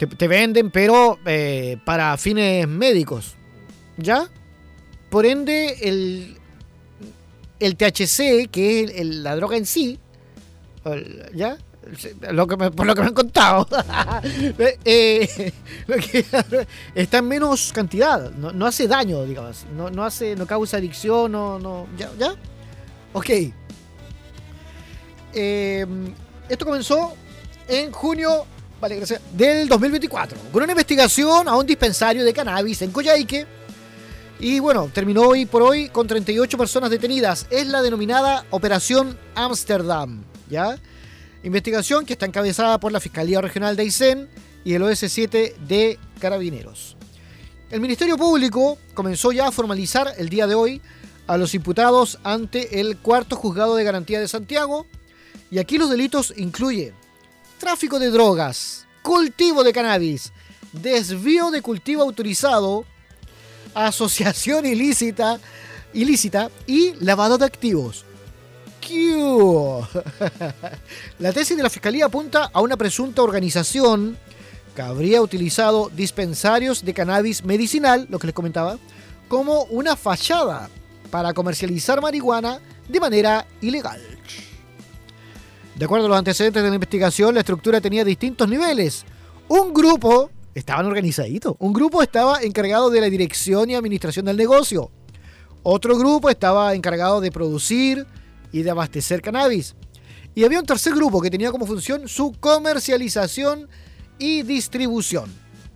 Te venden, pero para fines médicos, ¿ya? Por ende, el THC, que es la droga en sí, ¿ya? Por lo que me han contado, está en menos cantidad, no hace daño, digamos, no causa adicción, ¿ya? Ok. Esto comenzó en junio, vale, gracias, del 2024, con una investigación a un dispensario de cannabis en Coyhaique. Y bueno, terminó hoy por hoy con 38 personas detenidas. Es la denominada Operación Ámsterdam, ¿ya? Investigación que está encabezada por la Fiscalía Regional de Aysén y el OS7 de Carabineros. El Ministerio Público comenzó ya a formalizar el día de hoy a los imputados ante el Cuarto Juzgado de Garantía de Santiago. Y aquí los delitos incluyen tráfico de drogas, cultivo de cannabis, desvío de cultivo autorizado, asociación ilícita y lavado de activos. La tesis de la Fiscalía apunta a una presunta organización que habría utilizado dispensarios de cannabis medicinal, lo que les comentaba, como una fachada para comercializar marihuana de manera ilegal. De acuerdo a los antecedentes de la investigación, la estructura tenía distintos niveles. Un grupo estaban organizaditos. Un grupo estaba encargado de la dirección y administración del negocio. Otro grupo estaba encargado de producir y de abastecer cannabis. Y había un tercer grupo que tenía como función su comercialización y distribución.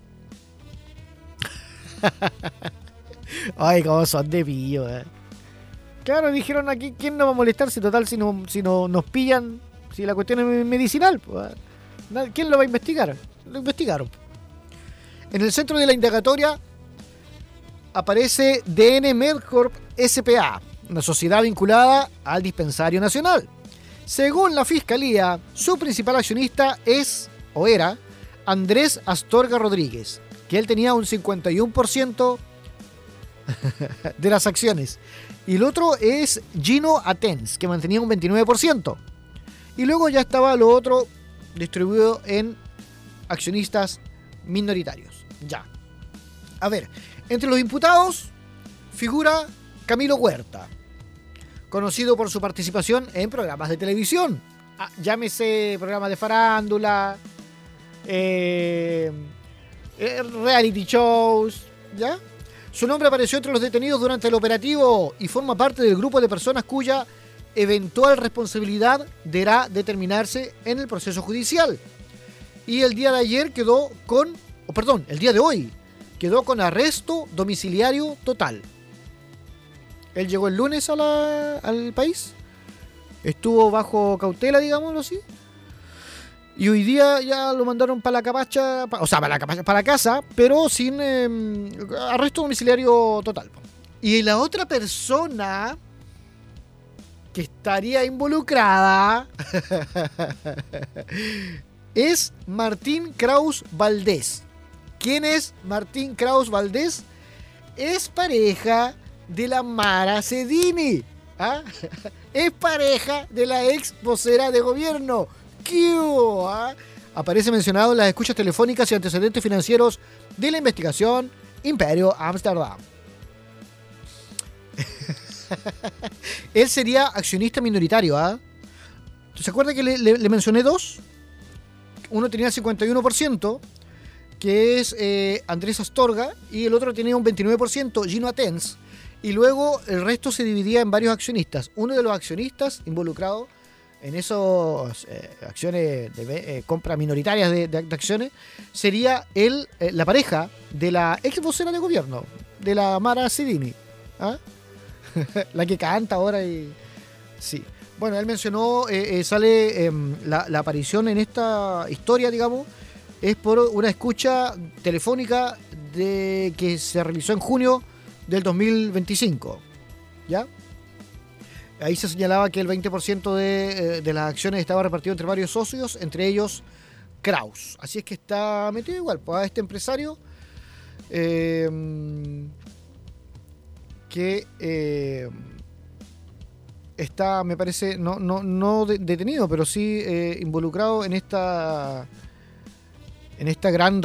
Ay, cómo son de pillo, Claro, dijeron aquí, ¿quién nos va a molestar si total si no nos pillan? Si la cuestión es medicinal, pues, ¿quién lo va a investigar? Lo investigaron. En el centro de la indagatoria aparece DN Medcorp S.p.A., una sociedad vinculada al Dispensario Nacional. Según la Fiscalía, su principal accionista es, o era, Andrés Astorga Rodríguez, que él tenía un 51% de las acciones. Y el otro es Gino Atens, que mantenía un 29%. Y luego ya estaba lo otro distribuido en accionistas minoritarios. Ya. A ver, entre los imputados figura Camilo Huerta, conocido por su participación en programas de televisión. Llámese programas de farándula, reality shows, ¿ya? Su nombre apareció entre los detenidos durante el operativo y forma parte del grupo de personas cuya eventual responsabilidad deberá determinarse en el proceso judicial. Y el día de hoy quedó con arresto domiciliario total. Él llegó el lunes al país, estuvo bajo cautela, digámoslo así, y hoy día ya lo mandaron para la capacha, para la casa, pero sin arresto domiciliario total. Y la otra persona que estaría involucrada es Martín Kraus Valdés. ¿Quién es Martín Kraus Valdés? Es pareja de la Mara Cedini. Es pareja de la ex vocera de gobierno. Aparece mencionado en las escuchas telefónicas y antecedentes financieros de la investigación Imperio Ámsterdam. Él sería accionista minoritario. ¿Se acuerda que le mencioné dos? Uno tenía el 51%, que es Andrés Astorga, y el otro tenía un 29%, Gino Atens, y luego el resto se dividía en varios accionistas. Uno de los accionistas involucrados en esas acciones de compra minoritarias de acciones sería la pareja de la ex vocera de gobierno, de la Mara Cedini. La que canta ahora y... Sí. Bueno, él mencionó, sale la aparición en esta historia, digamos, es por una escucha telefónica que se realizó en junio del 2025. ¿Ya? Ahí se señalaba que el 20% de las acciones estaba repartido entre varios socios, entre ellos Kraus. Así es que está metido igual, pues, a este empresario que está, me parece, no detenido, pero sí involucrado en esta gran